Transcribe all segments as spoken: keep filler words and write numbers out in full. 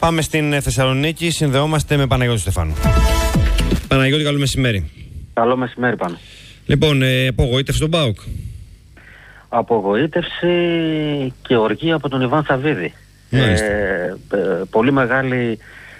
Πάμε στην Θεσσαλονίκη, συνδεόμαστε με Παναγιώτη Στεφάνου. Παναγιώτη, καλό μεσημέρι. Καλό μεσημέρι, πάνω. Λοιπόν, ε, απογοήτευση τον ΠΑΟΚ. Απογοήτευση και οργή από τον Ιβάν Σαββίδη. Ε, ε, πολύ μεγάλη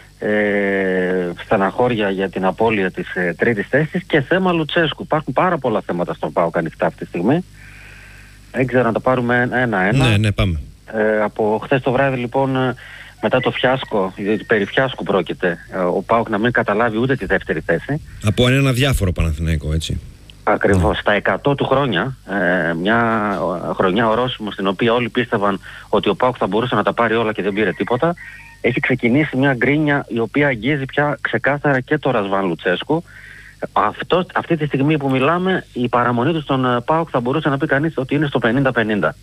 ε, στεναχώρια για την απώλεια της ε, τρίτης θέσης και θέμα Λουτσέσκου. Υπάρχουν πάρα πολλά θέματα στον ΠΑΟΚ ανοιχτά αυτή τη στιγμή. Δεν ξέρω να τα πάρουμε ένα-ένα. Ναι, ναι, πάμε. Ε, από χθες το βράδυ, λοιπόν, μετά το φιάσκο, διότι περί φιάσκου πρόκειται, ο ΠΑΟΚ να μην καταλάβει ούτε τη δεύτερη θέση. Από ένα διάφορο Παναθηναϊκό, έτσι. Ακριβώς. Στα εκατό του χρόνια, ε, μια χρονιά ορόσημο στην οποία όλοι πίστευαν ότι ο ΠΑΟΚ θα μπορούσε να τα πάρει όλα και δεν πήρε τίποτα, έχει ξεκινήσει μια γκρίνια η οποία αγγίζει πια ξεκάθαρα και το Ρασβάν Λουτσέσκου. Αυτό, αυτή τη στιγμή που μιλάμε, η παραμονή του στον ΠΑΟΚ θα μπορούσε να πει κανείς ότι είναι στο πενήντα πενήντα.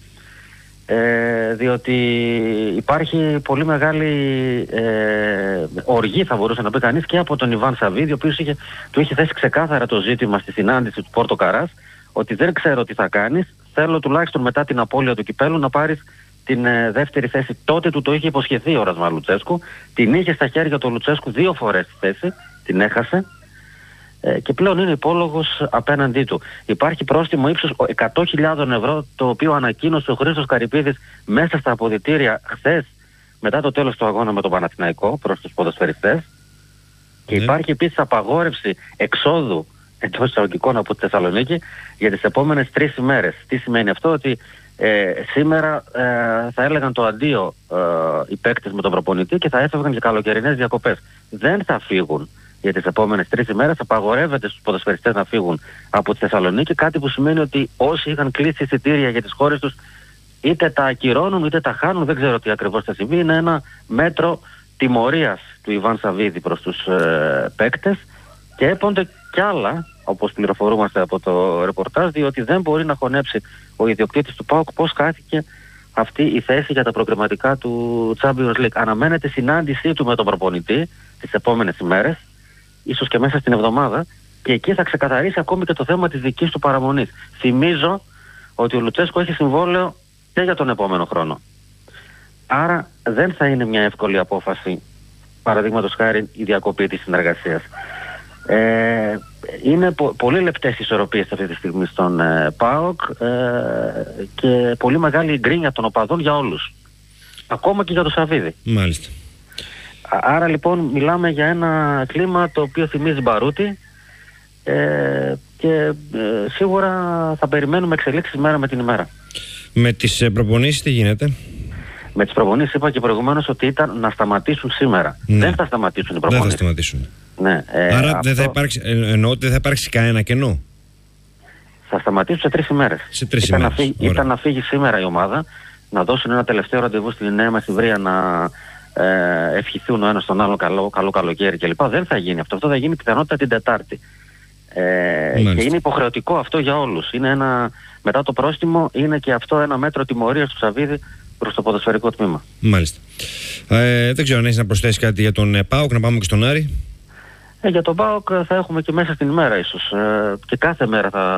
Ε, διότι υπάρχει πολύ μεγάλη ε, οργή, θα μπορούσε να πει κανείς, και από τον Ιβάν Σαββίδη, ο οποίος είχε, του είχε θέσει ξεκάθαρα το ζήτημα στη συνάντηση του Πόρτο Καράς, ότι δεν ξέρω τι θα κάνεις, θέλω τουλάχιστον μετά την απώλεια του κυπέλου να πάρεις την ε, δεύτερη θέση. Τότε του το είχε υποσχεθεί ο Ρασβάν Λουτσέσκου, την είχε στα χέρια του Λουτσέσκου δύο φορές τη θέση, την έχασε. Ε, και πλέον είναι υπόλογος απέναντί του. Υπάρχει πρόστιμο ύψους εκατό χιλιάδες ευρώ, το οποίο ανακοίνωσε ο Χρήστος Καρυπίδης μέσα στα αποδυτήρια χθες μετά το τέλος του αγώνα με τον Παναθηναϊκό προς τους ποδοσφαιριστές. Και Ναι. υπάρχει επίσης απαγόρευση εξόδου εντός εισαγωγικών από τη Θεσσαλονίκη για τις επόμενες τρεις ημέρες. Τι σημαίνει αυτό? Ότι ε, σήμερα ε, θα έλεγαν το αντίο ε, οι παίκτες με τον προπονητή και θα έφευγαν και καλοκαιρινές διακοπές. Δεν θα φύγουν για τις επόμενες τρεις ημέρες. Απαγορεύεται στους ποδοσφαιριστές να φύγουν από τη Θεσσαλονίκη, κάτι που σημαίνει ότι όσοι είχαν κλείσει εισιτήρια για τις χώρες τους είτε τα ακυρώνουν είτε τα χάνουν, δεν ξέρω τι ακριβώς θα συμβεί. Είναι ένα μέτρο τιμωρίας του Ιβάν Σαββίδη προς τους ε, παίκτες και έπονται κι άλλα, όπως πληροφορούμαστε από το ρεπορτάζ, διότι δεν μπορεί να χωνέψει ο ιδιοκτήτης του ΠΑΟΚ πώς χάθηκε αυτή η θέση για τα προκριματικά του Champions League. Αναμένεται συνάντησή του με τον προπονητή τις επόμενες ημέρες, ίσως και μέσα στην εβδομάδα, και εκεί θα ξεκαθαρίσει ακόμη και το θέμα της δικής του παραμονής. Θυμίζω ότι ο Λουτσέσκου έχει συμβόλαιο και για τον επόμενο χρόνο. Άρα δεν θα είναι μια εύκολη απόφαση, παραδείγματος χάρη, η διακοπή της συνεργασίας. Ε, είναι πο- πολύ λεπτές ισορροπίες αυτή τη στιγμή στον ε, ΠΑΟΚ ε, και πολύ μεγάλη γκρίνια των οπαδών για όλους. Ακόμα και για τον Σαββίδη. Μάλιστα. Άρα λοιπόν μιλάμε για ένα κλίμα το οποίο θυμίζει μπαρούτι ε, και ε, σίγουρα θα περιμένουμε εξελίξεις μέρα με την ημέρα. Με τις ε, προπονήσεις τι γίνεται? Με τις προπονήσεις είπα και προηγουμένως ότι ήταν να σταματήσουν σήμερα. Ναι. Δεν θα σταματήσουν οι Δεν θα προπονήσεις. σταματήσουν. Ναι, ε, Άρα αυτό δεν θα υπάρξει, ε, εννοώ ότι δεν θα υπάρξει κανένα κενό. θα σταματήσουν σε τρεις ημέρες. Σε τρεις ήταν, ημέρες. Να φύγει, ήταν να φύγει σήμερα η ομάδα, να δώσουν ένα τελευταίο ραντεβού στην Νέα Μεσημβρία, να ε, ευχηθούν ο ένας τον άλλο καλό, καλό καλοκαίρι κλπ. Δεν θα γίνει αυτό. Αυτό θα γίνει πιθανότητα την Τετάρτη. Ε, και είναι υποχρεωτικό αυτό για όλους. Είναι ένα, μετά το πρόστιμο είναι και αυτό ένα μέτρο τιμωρίας του Σαββίδη προς το ποδοσφαιρικό τμήμα. Μάλιστα. Ε, δεν ξέρω αν έχεις να προσθέσεις κάτι για τον ε, ΠΑΟΚ, να πάμε και στον Άρη. Ε, για τον ΠΑΟΚ θα έχουμε και μέσα στην ημέρα ίσως. Ε, και κάθε μέρα θα